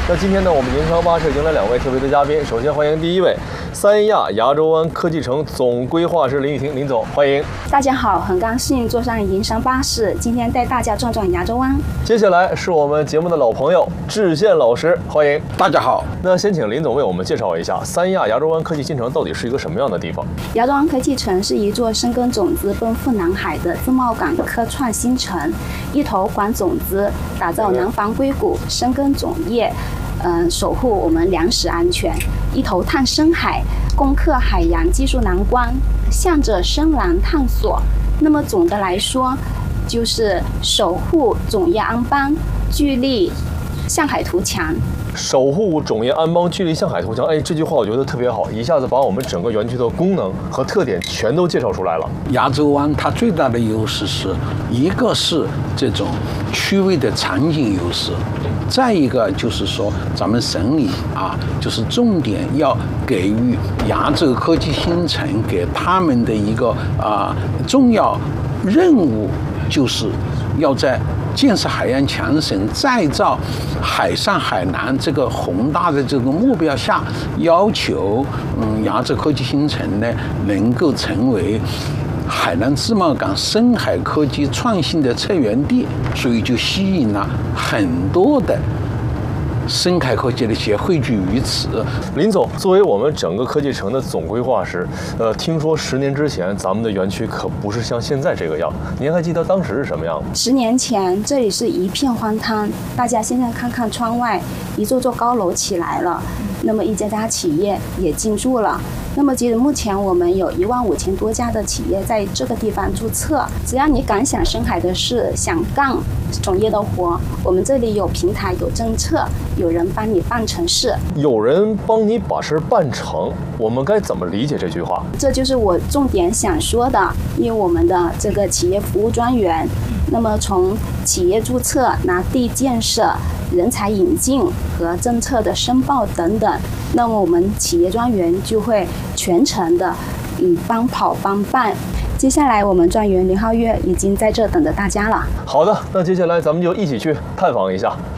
那今天呢，我们银昌巴士迎来2位特别的嘉宾。首先欢迎第一位，三亚亚洲湾科技城总规划师林雨婷林总，欢迎。 大家好，很高兴坐上银昌巴士，今天带大家转转亚洲湾。 接下来是我们节目的老朋友智宪老师，欢迎。 大家好。 那先请林总为我们介绍一下三亚亚洲湾科技新城到底是一个什么样的地方？ 亚洲湾科技城是一座深耕种子、奔赴南海的自贸港科创新城，一头管种子，打造南方硅谷深耕种业。守护我们粮食安全，一头探深海，攻克海洋技术难关，向着深蓝探索。那么总的来说，就是守护种业安邦，聚力向海图强。 守护种业安邦，聚力向海图强。哎，这句话我觉得特别好，一下子把我们整个园区的功能和特点全都介绍出来了。 亚洲湾它最大的优势是一个是这种区位的场景优势，再一个就是说咱们省里就是重点要给予亚洲科技新城给他们的一个重要任务，就是要在建设海洋强省、再造海上海南这个宏大的这个目标下，要求亚洲科技新城呢能够成为海南自贸港深海科技创新的策源地，所以就吸引了很多的深海科技的企业汇聚于此。 林总，作为我们整个科技城的总规划师，听说10年之前咱们的园区可不是像现在这个样，您还记得当时是什么样吗 ？10年前这里是一片荒滩，大家现在看看窗外，一座座高楼起来了，那么一家家企业也进驻了。那么截止目前，我们有15000多家的企业在这个地方注册。只要你敢想深海的事，想干种业的活，我们这里有平台、有政策，有人帮你办成事。 有人帮你把事办成，我们该怎么理解这句话？ 这就是我重点想说的，因为我们的这个企业服务专员，那么从企业注册、拿地建设、人才引进和政策的申报等等，那么我们企业专员就会全程的帮跑帮办。接下来我们专员林浩月已经在这等着大家了。 好的，那接下来咱们就一起去探访一下。